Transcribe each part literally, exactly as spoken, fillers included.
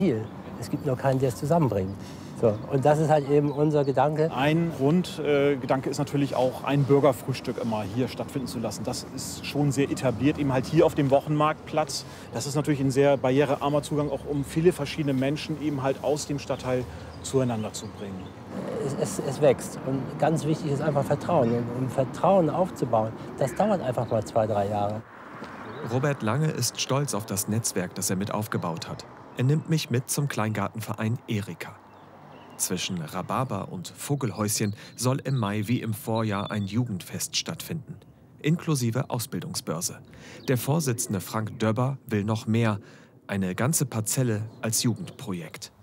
Ziel. Es gibt noch keinen, der es zusammenbringt. So, und das ist halt eben unser Gedanke. Ein Grundgedanke äh, ist natürlich auch, ein Bürgerfrühstück immer hier stattfinden zu lassen. Das ist schon sehr etabliert, eben halt hier auf dem Wochenmarktplatz. Das ist natürlich ein sehr barrierearmer Zugang, auch um viele verschiedene Menschen eben halt aus dem Stadtteil zueinander zu bringen. Es, es, es wächst und ganz wichtig ist einfach Vertrauen. Und um Vertrauen aufzubauen, das dauert einfach mal zwei, drei Jahre. Robert Lange ist stolz auf das Netzwerk, das er mit aufgebaut hat. Er nimmt mich mit zum Kleingartenverein Erika. Zwischen Rhabarber und Vogelhäuschen soll im Mai wie im Vorjahr ein Jugendfest stattfinden, inklusive Ausbildungsbörse. Der Vorsitzende Frank Döbber will noch mehr, eine ganze Parzelle als Jugendprojekt.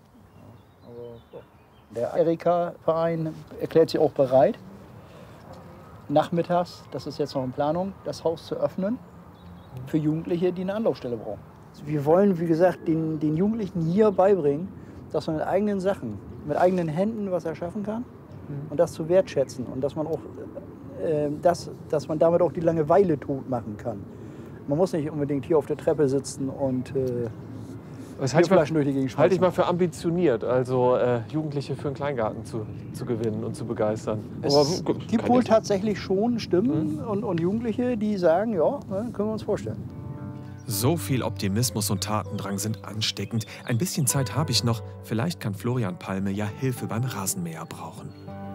Der Erika-Verein erklärt sich auch bereit, nachmittags, das ist jetzt noch in Planung, das Haus zu öffnen für Jugendliche, die eine Anlaufstelle brauchen. Wir wollen, wie gesagt, den, den Jugendlichen hier beibringen, dass man mit eigenen Sachen, mit eigenen Händen was erschaffen kann und das zu wertschätzen und dass man auch äh, das, dass man damit auch die Langeweile tot machen kann. Man muss nicht unbedingt hier auf der Treppe sitzen und äh, das halte ich, mal, halte ich mal für ambitioniert, also äh, Jugendliche für einen Kleingarten zu, zu gewinnen und zu begeistern. Es Aber, gibt wohl tatsächlich schon Stimmen mhm. und, und Jugendliche, die sagen, ja, können wir uns vorstellen. So viel Optimismus und Tatendrang sind ansteckend. Ein bisschen Zeit habe ich noch. Vielleicht kann Florian Palme ja Hilfe beim Rasenmäher brauchen.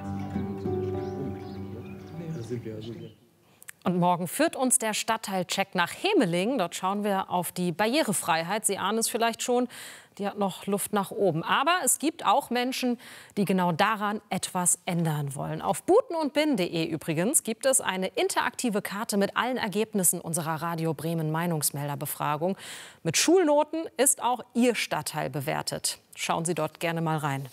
Und morgen führt uns der Stadtteilcheck nach Hemeling. Dort schauen wir auf die Barrierefreiheit. Sie ahnen es vielleicht schon, die hat noch Luft nach oben. Aber es gibt auch Menschen, die genau daran etwas ändern wollen. Auf buten und bin punkt de übrigens gibt es eine interaktive Karte mit allen Ergebnissen unserer Radio Bremen Meinungsmelderbefragung. Mit Schulnoten ist auch Ihr Stadtteil bewertet. Schauen Sie dort gerne mal rein.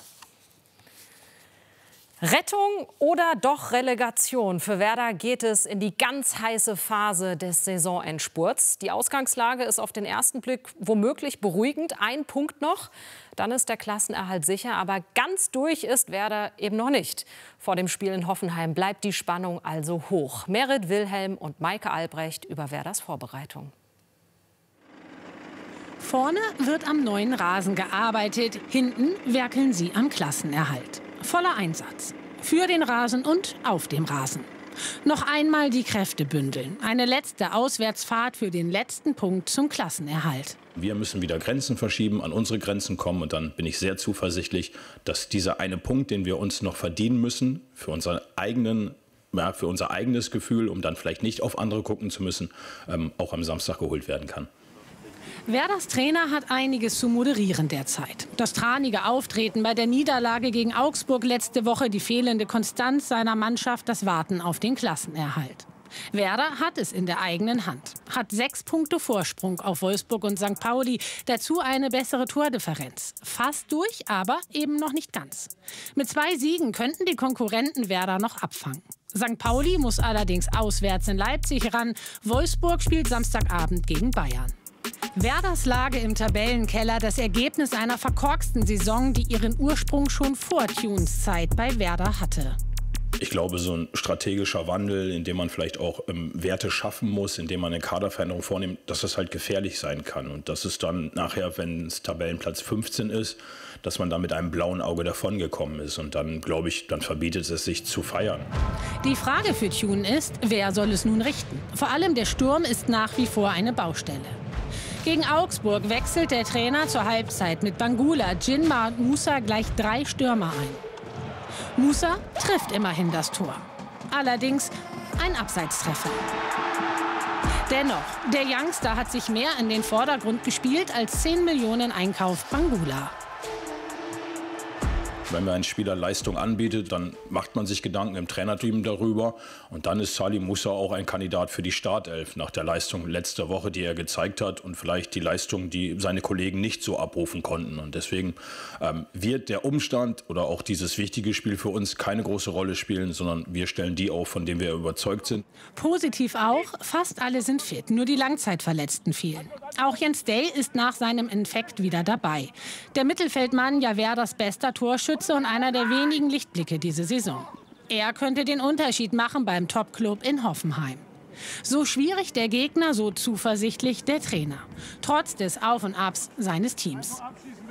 Rettung oder doch Relegation? Für Werder geht es in die ganz heiße Phase des Saisonendspurts. Die Ausgangslage ist auf den ersten Blick womöglich beruhigend. Ein Punkt noch, dann ist der Klassenerhalt sicher. Aber ganz durch ist Werder eben noch nicht. Vor dem Spiel in Hoffenheim bleibt die Spannung also hoch. Merit Wilhelm und Maike Albrecht über Werders Vorbereitung. Vorne wird am neuen Rasen gearbeitet, hinten werkeln sie am Klassenerhalt. Voller Einsatz. Für den Rasen und auf dem Rasen. Noch einmal die Kräfte bündeln. Eine letzte Auswärtsfahrt für den letzten Punkt zum Klassenerhalt. Wir müssen wieder Grenzen verschieben, an unsere Grenzen kommen. Und dann bin ich sehr zuversichtlich, dass dieser eine Punkt, den wir uns noch verdienen müssen, für unseren eigenen ja, für unser eigenes Gefühl, um dann vielleicht nicht auf andere gucken zu müssen, ähm, auch am Samstag geholt werden kann. Werders Trainer hat einiges zu moderieren derzeit. Das tranige Auftreten bei der Niederlage gegen Augsburg letzte Woche, die fehlende Konstanz seiner Mannschaft, das Warten auf den Klassenerhalt. Werder hat es in der eigenen Hand, hat sechs Punkte Vorsprung auf Wolfsburg und Sankt Pauli, dazu eine bessere Tordifferenz. Fast durch, aber eben noch nicht ganz. Mit zwei Siegen könnten die Konkurrenten Werder noch abfangen. Sankt Pauli muss allerdings auswärts in Leipzig ran. Wolfsburg spielt Samstagabend gegen Bayern. Werders Lage im Tabellenkeller, das Ergebnis einer verkorksten Saison, die ihren Ursprung schon vor Tunes Zeit bei Werder hatte. Ich glaube, so ein strategischer Wandel, in dem man vielleicht auch ähm, Werte schaffen muss, in dem man eine Kaderveränderung vornimmt, dass das halt gefährlich sein kann. Und dass es dann nachher, wenn es Tabellenplatz fünfzehn ist, dass man da mit einem blauen Auge davongekommen ist. Und dann, glaube ich, dann verbietet es sich zu feiern. Die Frage für Tune ist, wer soll es nun richten? Vor allem der Sturm ist nach wie vor eine Baustelle. Gegen Augsburg wechselt der Trainer zur Halbzeit mit Bangula, Jinma und Musa gleich drei Stürmer ein. Musa trifft immerhin das Tor. Allerdings ein Abseitstreffer. Dennoch, der Youngster hat sich mehr in den Vordergrund gespielt als zehn Millionen Einkauf Bangula. Wenn mir ein Spieler Leistung anbietet, dann macht man sich Gedanken im Trainerteam darüber. Und dann ist Salih Musa auch ein Kandidat für die Startelf nach der Leistung letzter Woche, die er gezeigt hat. Und vielleicht die Leistung, die seine Kollegen nicht so abrufen konnten. Und deswegen ähm, wird der Umstand oder auch dieses wichtige Spiel für uns keine große Rolle spielen, sondern wir stellen die auf, von denen wir überzeugt sind. Positiv auch, fast alle sind fit, nur die Langzeitverletzten fehlen. Auch Jens Day ist nach seinem Infekt wieder dabei. Der Mittelfeldmann, ja Werders bester Torschütze und einer der wenigen Lichtblicke diese Saison. Er könnte den Unterschied machen beim Topclub in Hoffenheim. So schwierig der Gegner, so zuversichtlich der Trainer. Trotz des Auf und Abs seines Teams.